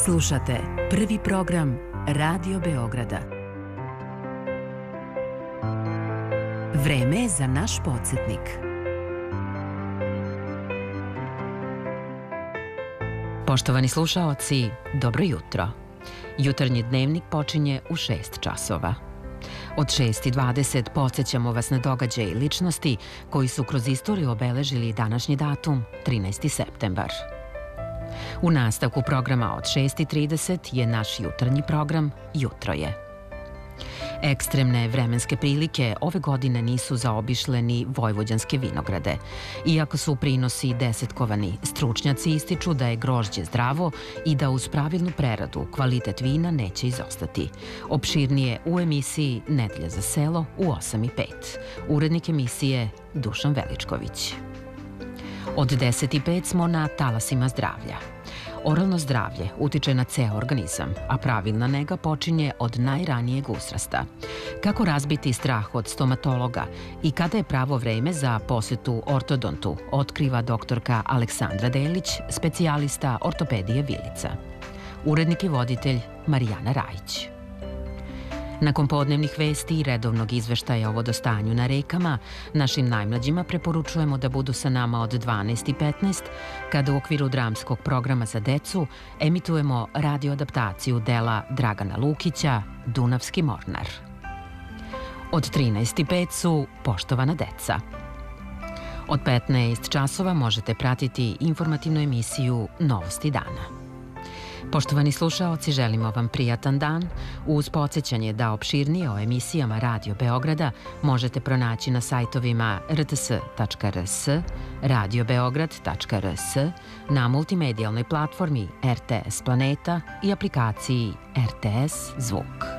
Slušate prvi program Radio Beograda. Vreme je za naš podsjetnik. Poštovani slušaoci, dobro jutro. Jutarnji dnevnik počinje u 6 časova. Od 6:20 podsjećamo vas na događaje i ličnosti koji su kroz istoriju obeležili današnji datum, 13. septembar. U nastavku programa od 6:30 je naš jutarnji program Jutro je. Ekstremne vremenske prilike ove godine nisu zaobišle ni vojvođanske vinograde. Iako su prinosi desetkovani, stručnjaci ističu da je grožđe zdravo i da uz pravilnu preradu kvalitet vina neće izostati. Opširnije u emisiji Nedelja za selo u 8:05. Urednik emisije Dušan Veličković. Od 10:05 smo na talasima zdravlja. Oralno zdravlje utiče na ceo organizam, a pravilna nega počinje od najranijeg uzrasta. Kako razbiti strah od stomatologa i kada je pravo vreme za posjetu ortodontu, otkriva doktorka Aleksandra Delić, specijalista ortopedije Vilica. Urednik i voditelj Marijana Rajić. Nakon podnevnih vesti i redovnog izveštaja o vodostanju na rekama, našim najmlađima preporučujemo da budu sa nama od 12:15, kada u okviru dramskog programa za decu emitujemo radioadaptaciju dela Dragana Lukića Dunavski mornar. Od 13:05 su Poštovana deca. Od 15 časova možete pratiti informativnu emisiju Novosti dana. Poštovani slušaoci, želimo vam prijatan dan. Uz podsjećanje da opširnije o emisijama Radio Beograda možete pronaći na sajtovima rts.rs, radiobeograd.rs, na multimedijalnoj platformi RTS Planeta i aplikaciji RTS Zvuk.